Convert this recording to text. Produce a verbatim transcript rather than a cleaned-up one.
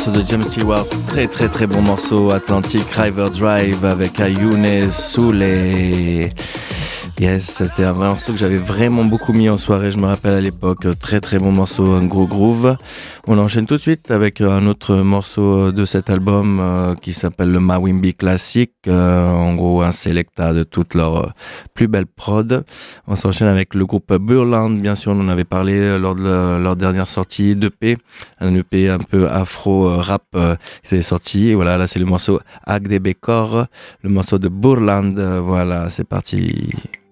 morceau de James Stewart, très très très bon morceau, Atlantic River Drive avec Younes Souley. Yes, c'était un morceau que j'avais vraiment beaucoup mis en soirée, je me rappelle à l'époque, très très bon morceau, un gros groove. On enchaîne tout de suite avec un autre morceau de cet album euh, qui s'appelle le Mawimbi Classic, euh, en gros un selecta de toutes leurs euh, plus belles prods. On s'enchaîne avec le groupe Burland, bien sûr, on en avait parlé lors de la, leur dernière sortie d'E P, un E P un peu afro-rap euh, qui s'est sorti, et voilà, là c'est le morceau Agdebekor, le morceau de Burland, euh, voilà, c'est parti.